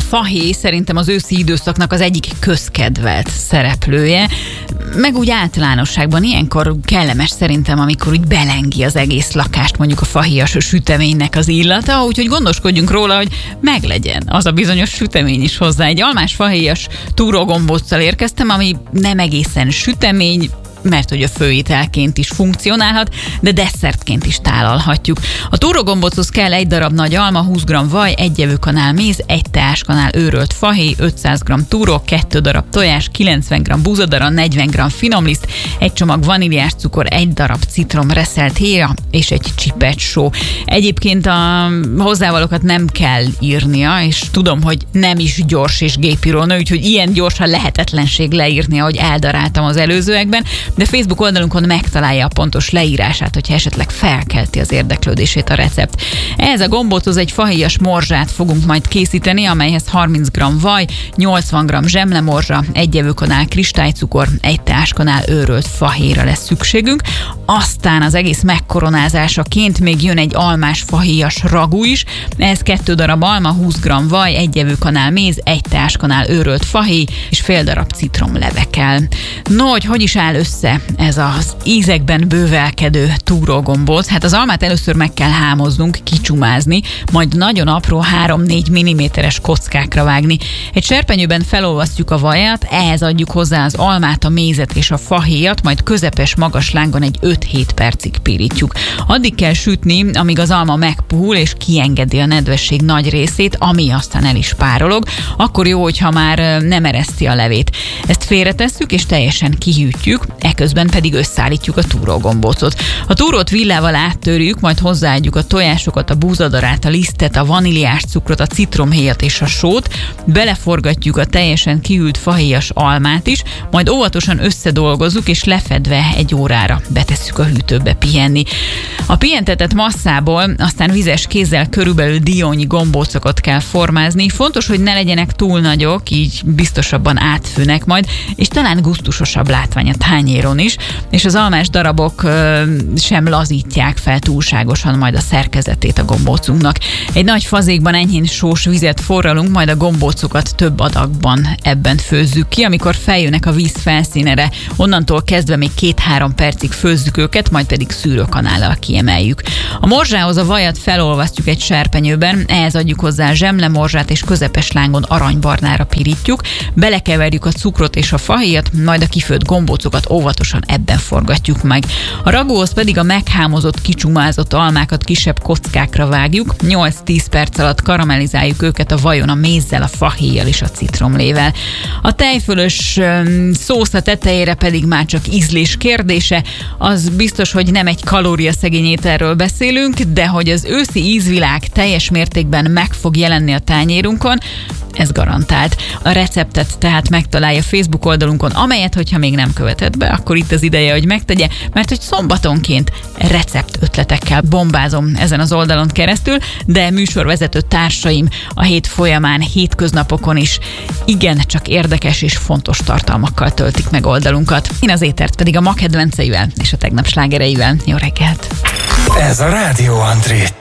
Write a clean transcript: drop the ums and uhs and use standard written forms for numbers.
fahéj szerintem az őszi időszaknak az egyik közkedvelt szereplője, meg úgy általánosságban ilyenkor kellemes szerintem, amikor úgy belengi az egész lakást mondjuk a fahéjas süteménynek az illata, úgyhogy gondoskodjunk róla, hogy meglegyen az a bizonyos sütemény is hozzá. Egy almás fahéjas túrógombóccal érkeztem, ami nem egészen sütemény, mert hogy a főételként is funkcionálhat, de desszertként is tálalhatjuk. A túrógombóchoz kell 1 darab nagy alma, 20 g vaj, 1 evőkanál méz, 1 teáskanál őrölt fahéj, 500 g túró, 2 darab tojás, 90 g búzadara, 40 g finomliszt, 1 csomag vaníliás cukor, 1 darab citrom reszelt héja és 1 csipet só. Egyébként a hozzávalókat nem kell írnia, és tudom, hogy nem is gyors és gépírónő, úgyhogy ilyen gyorsan lehetetlenség leírni, ahogy eldaráltam az előzőekben, de Facebook oldalunkon megtalálja a pontos leírását, hogyha esetleg felkelti az érdeklődését a recept. Ehhez a gombóchoz egy fahéjas morzsát fogunk majd készíteni, amelyhez 30 g vaj, 80 g zsemlemorzsa, 1 evőkanál kristálycukor, 1 teáskanál őrölt fahéjra lesz szükségünk. Aztán az egész megkoronázásaként még jön egy almás fahéjas ragú is, ehhez 2 darab alma, 20 g vaj, 1 evőkanál méz, 1 teáskanál őrölt fahéj és fél darab citromleve kell. No, hogy is áll össze ez az ízekben bővelkedő túrógombóc? Hát az almát először meg kell hámoznunk, kicsumázni, majd nagyon apró 3-4 mm-es kockákra vágni. Egy serpenyőben felolvasztjuk a vajat, ehhez adjuk hozzá az almát, a mézet és a fahéjat, majd közepes magas lángon egy 5-7 percig pirítjuk. Addig kell sütni, amíg az alma megpuhul és kiengedi a nedvesség nagy részét, ami aztán el is párolog. Akkor jó, hogyha már nem ereszti a levét. Ezt félretesszük és teljesen kihűtjük, eközben pedig összeállítjuk a túrógombócot. A túrót villával áttörjük, majd hozzáadjuk a tojásokat, a búzadarát, a lisztet, a vaníliás cukrot, a citromhéjat és a sót, beleforgatjuk a teljesen kihűlt fahéjas almát is, majd óvatosan összedolgozzuk és lefedve 1 órára betesszük a hűtőbe pihenni. A pihentetett masszából aztán vizes kézzel körülbelül diónyi gombócokat kell formázni. Fontos, hogy ne legyenek túl nagyok, így biztosabban átfőnek majd, és talán gusztusosabb látvány a tányéron is, és az almás darabok sem lazítják fel túlságosan majd a szerkezetét a gombócunknak. Egy nagy fazékban enyhén sós vizet forralunk, majd a gombócokat több adagban ebben főzzük ki, amikor feljönnek a víz felszínére, onnantól kezdve még 2-3 percig főzzük őket, majd pedig szűrőkanállal kiemeljük. A morzsához a vajat felolvasztjuk egy serpenyőben, ehhez adjuk hozzá a zsemlemorzsát és közepes lángon aranybarnára pirítjuk, belekeverjük a cukrot és a fahéjat, majd a kifőtt gombócokat óvatosan ebben forgatjuk meg. A ragúhoz pedig a meghámozott, kicsumázott almákat kisebb kockákra vágjuk, 8-10 perc alatt karamellizáljuk őket a vajon a mézzel, a fahéjjal és a citromlével. A tejfölös szósz a tetejére pedig már csak ízlés kérdése, az biztos, hogy nem egy kalóriaszegény ételről beszélünk, de hogy az őszi ízvilág teljes mértékben meg fog jelenni a tányérunkon, ez garantált. A receptet tehát megtalálja Facebook oldalunkon, amelyet, hogyha még nem követett be, akkor itt az ideje, hogy megtegye, mert hogy szombatonként receptötletekkel bombázom ezen az oldalon keresztül, de műsorvezető társaim a hét folyamán, hétköznapokon is igen, csak érdekes és fontos tartalmakkal töltik meg oldalunkat. Én az étert pedig a ma kedvenceivel és a tegnap slágereivel. Jó reggelt! Ez a Rádió Antré.